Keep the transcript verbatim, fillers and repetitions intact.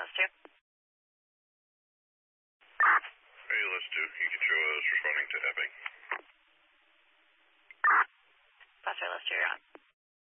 two. Hey, let's do. You can show us responding to Epping. Foxtrot, let's two, you're on.